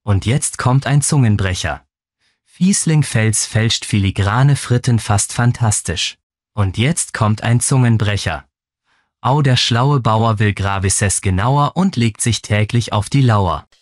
Und jetzt kommt ein Zungenbrecher. Fiesling-Fels fälscht filigrane Fritten fast fantastisch. Und jetzt kommt ein Zungenbrecher. Au, der schlaue Bauer will Gravises genauer und legt sich täglich auf die Lauer.